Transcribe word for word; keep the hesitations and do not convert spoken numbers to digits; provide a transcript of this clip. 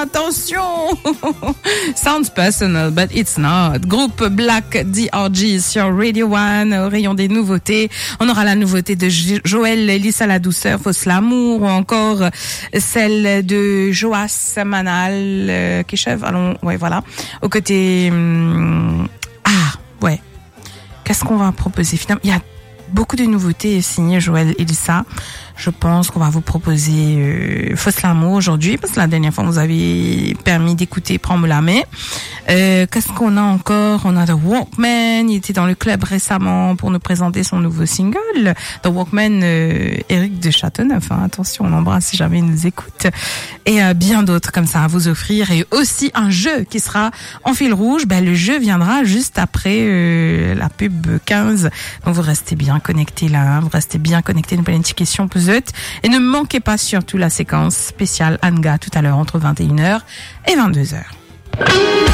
attention. Sounds personal, but it's not. Groupe Black D R G sur Radio One, au rayon des nouveautés. On aura la nouveauté de Joël Lissa La Douceur, Fausse l'amour, ou encore celle de Joas Manal, euh, Keshev, allons, ouais, voilà. Au côté, hum, ah, ouais. Qu'est-ce qu'on va proposer finalement? Il y a beaucoup de nouveautés signées Joël Lissa. Je pense qu'on va vous proposer euh, Fausse l'amour aujourd'hui, parce que la dernière fois, vous avez permis d'écouter Prends-moi la main. Euh, qu'est-ce qu'on a encore? On a The Walkman. Il était dans le club récemment pour nous présenter son nouveau single. The Walkman, euh, Eric de Châteauneuf. Hein. Attention, on l'embrasse si jamais il nous écoute. Et euh, bien d'autres comme ça à vous offrir. Et aussi un jeu qui sera en fil rouge. Ben, le jeu viendra juste après euh, la pub quinze. Donc vous restez bien connectés là. Hein. Vous restez bien connectés. Une petite question plus. Et ne manquez pas surtout la séquence spéciale Anga tout à l'heure entre vingt et une heures et vingt-deux heures.